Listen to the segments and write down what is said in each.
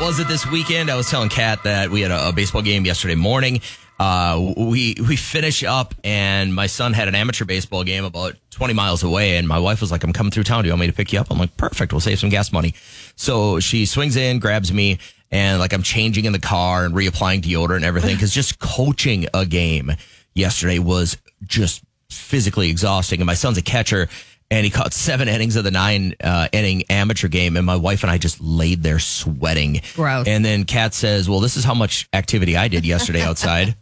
was it this weekend? I was telling Kat that we had a baseball game yesterday morning. We finish up, and my son had an amateur baseball game about 20 miles away, and my wife was like, I'm coming through town. Do you want me to pick you up? I'm like, perfect. We'll save some gas money. So she swings in, grabs me, and like I'm changing in the car and reapplying deodorant and everything, because just coaching a game yesterday was just physically exhausting. And my son's a catcher, and he caught 7 innings of the 9-inning amateur game, and my wife and I just laid there sweating. Gross. And then Kat says, well, this is how much activity I did yesterday outside.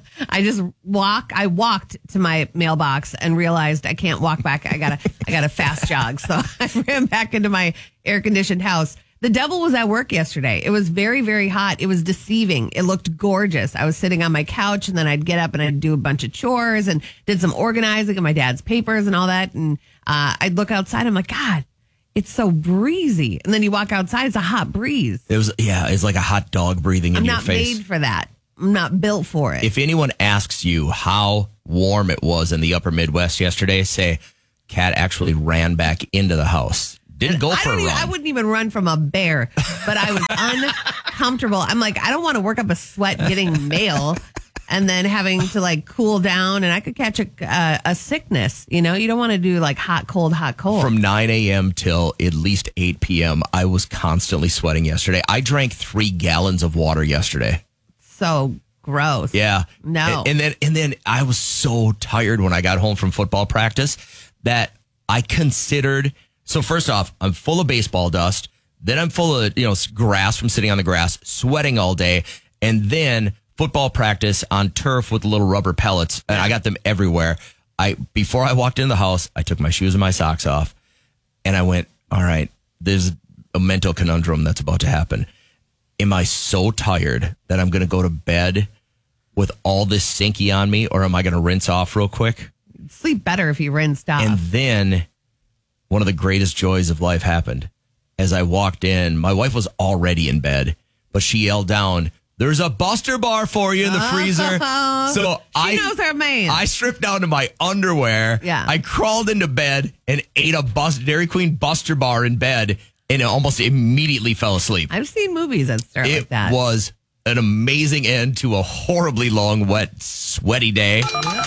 I walked to my mailbox and realized I can't walk back. I got a fast jog. So I ran back into my air-conditioned house. The devil was at work yesterday. It was very, very hot. It was deceiving. It looked gorgeous. I was sitting on my couch, and then I'd get up and I'd do a bunch of chores and did some organizing of my dad's papers and all that. And I'd look outside. I'm like, God, it's so breezy. And then you walk outside, it's a hot breeze. It's like a hot dog breathing in your face. I'm not made for that. I'm not built for it. If anyone asks you how warm it was in the upper Midwest yesterday, say, Kat actually ran back into the house. Didn't go for a run. I wouldn't even run from a bear, but I was uncomfortable. I'm like, I don't want to work up a sweat getting mail and then having to like cool down, and I could catch a sickness. You know, you don't want to do like hot, cold, hot, cold. From 9 a.m. till at least 8 p.m., I was constantly sweating yesterday. I drank 3 gallons of water yesterday. So gross. Yeah. No. And then I was so tired when I got home from football practice that I considered. So first off, I'm full of baseball dust. Then I'm full of, grass from sitting on the grass, sweating all day. And then football practice on turf with little rubber pellets. And I got them everywhere. Before I walked in the house, I took my shoes and my socks off. And I went, all right, there's a mental conundrum that's about to happen. Am I so tired that I'm going to go to bed with all this stinky on me? Or am I going to rinse off real quick? Sleep better if you rinsed off. And then one of the greatest joys of life happened. As I walked in, my wife was already in bed, but she yelled down, there's a Buster Bar for you in the freezer. So she knows her man. I stripped down to my underwear. Yeah. I crawled into bed and ate a Dairy Queen Buster Bar in bed, and almost immediately fell asleep. I've seen movies that start like that. It was an amazing end to a horribly long, wet, sweaty day.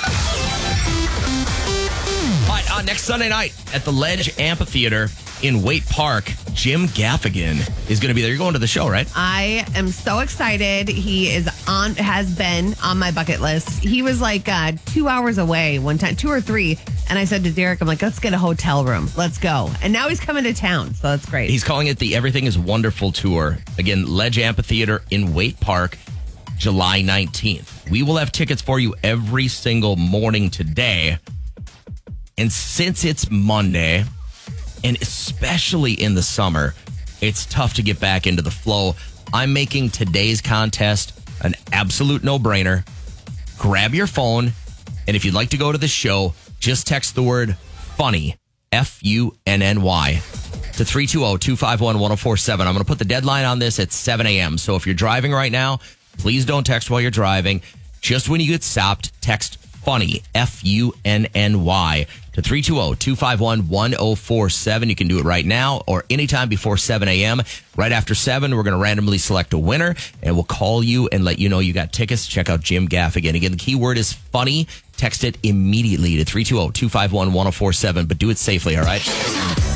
Next Sunday night at the Ledge Amphitheater in Waite Park, Jim Gaffigan is going to be there. You're going to the show, right? I am so excited. He has been on my bucket list. He was like 2 hours away one time, 2 or 3. And I said to Derek, I'm like, let's get a hotel room. Let's go. And now he's coming to town. So that's great. He's calling it the Everything is Wonderful Tour. Again, Ledge Amphitheater in Waite Park, July 19th. We will have tickets for you every single morning today. And since it's Monday, and especially in the summer, it's tough to get back into the flow. I'm making today's contest an absolute no-brainer. Grab your phone, and if you'd like to go to the show, just text the word FUNNY, F-U-N-N-Y, to 320-251-1047. I'm going to put the deadline on this at 7 a.m. So if you're driving right now, please don't text while you're driving. Just when you get stopped, text FUNNY, F-U-N-N-Y, to 320-251-1047. You can do it right now or anytime before 7 a.m. Right after 7, we're going to randomly select a winner, and we'll call you and let you know you got tickets. Check out Jim Gaffigan. Again, the keyword is FUNNY. Text it immediately to 320-251-1047, but do it safely, all right?